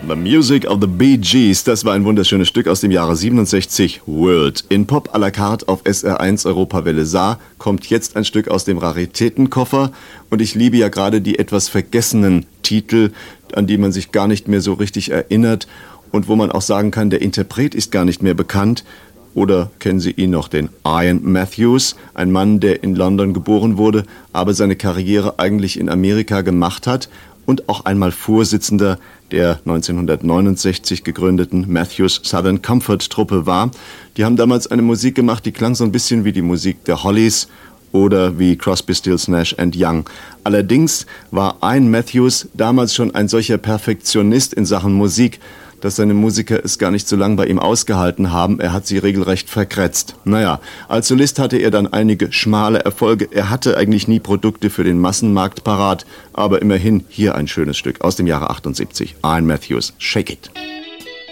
The Music of the Bee Gees, das war ein wunderschönes Stück aus dem Jahre 67, World. In Pop à la carte auf SR1 Europawelle Saar kommt jetzt ein Stück aus dem Raritätenkoffer und ich liebe ja gerade die etwas vergessenen Titel, an die man sich gar nicht mehr so richtig erinnert und wo man auch sagen kann, der Interpret ist gar nicht mehr bekannt. Oder kennen Sie ihn noch, den Ian Matthews, ein Mann, der in London geboren wurde, aber seine Karriere eigentlich in Amerika gemacht hat und auch einmal Vorsitzender der 1969 gegründeten Matthews Southern Comfort Truppe war. Die haben damals eine Musik gemacht, die klang so ein bisschen wie die Musik der Hollies oder wie Crosby, Stills, Nash & Young. Allerdings war Ian Matthews damals schon ein solcher Perfektionist in Sachen Musik, dass seine Musiker es gar nicht so lange bei ihm ausgehalten haben. Er hat sie regelrecht verkretzt. Naja, als Solist hatte er dann einige schmale Erfolge. Er hatte eigentlich nie Produkte für den Massenmarkt parat. Aber immerhin hier ein schönes Stück aus dem Jahre 78. Ian Matthews, Shake It.